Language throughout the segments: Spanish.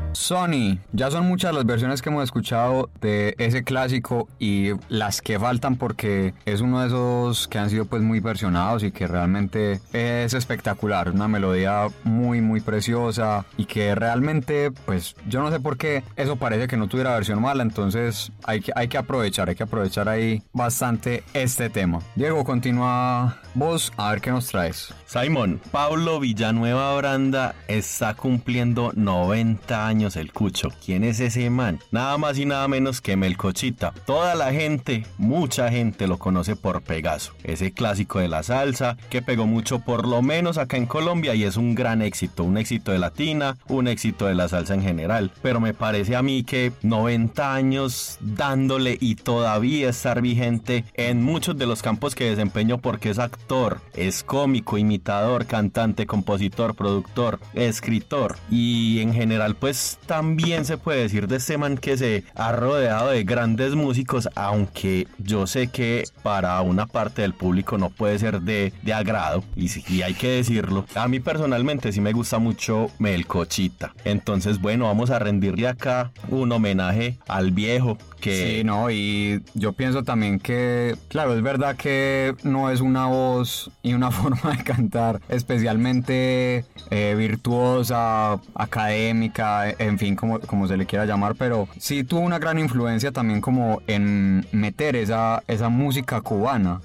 Sony, ya son muchas las versiones que hemos escuchado de ese clásico y las que faltan porque es uno de esos que han sido pues muy versionados y que realmente es espectacular, una melodía muy muy preciosa y que realmente pues yo no sé por qué eso parece que no tuviera versión mala, entonces hay que aprovechar ahí bastante este tema. Diego, continúa vos a ver qué nos traes. Simon, Pablo Villanueva Branda está cumpliendo 90 años el cucho. ¿Quién es ese man? Nada más y nada menos que Melcochita. Toda la gente, mucha gente lo conoce por Pegaso, ese clásico de la salsa que pegó mucho por lo menos acá en Colombia y es un gran éxito, un éxito de latina, un éxito de la salsa en general. Pero me parece a mí que 90 años dándole y todavía estar vigente en muchos de los campos que desempeño porque es actor, es cómico, imitador, cantante, compositor, productor, escritor y en general pues también se puede decir de este man que se ha rodeado de grandes músicos, aunque yo sé que para una parte del público no puede ser de agrado y hay que decirlo. A mí personalmente sí me gusta mucho Melcochita, entonces bueno, vamos a rendirle acá un homenaje al viejo que... Sí, no, y yo pienso también que, claro, es verdad que no es una voz y una forma de cantar especialmente virtuosa, académica, en fin, como se le quiera llamar, pero sí tuvo una gran influencia también como en meter esa música cubana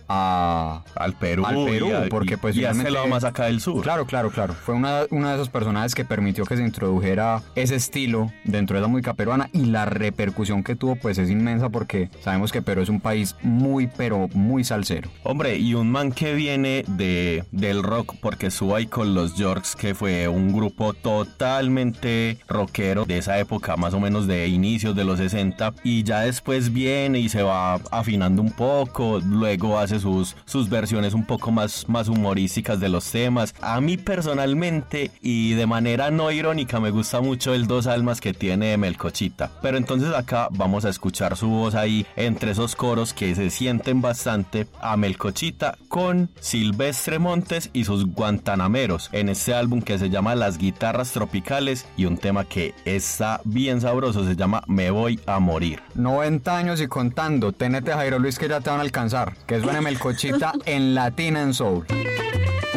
al Perú, porque pues y hacerlo más acá del sur. Claro, fue una de esos personajes que permitió que se introdujera ese estilo dentro de la música peruana y la repercusión que tuvo pues es inmensa porque sabemos que Perú es un país muy pero muy salsero. Hombre, y un man que viene del rock porque estuvo ahí con los Yorks, que fue un grupo totalmente rockero de esa época, más o menos de inicios de los 60, y ya después viene y se va afinando un poco, luego hace sus versiones un poco más humorísticas de los temas. A mí personalmente y de manera no irónica me gusta mucho el Dos Almas que tiene Melcochita, pero entonces acá vamos a escuchar su voz ahí entre esos coros que se sienten bastante a Melcochita con Silvestre Montes y sus Guantanameros en este álbum que se llama Las Guitarras Tropicales y un tema que está bien sabroso, se llama Me Voy a Morir. 90 años y contando, tenete Jairo Luis que ya te van a alcanzar, que suene Melcochita en Latina en Soul.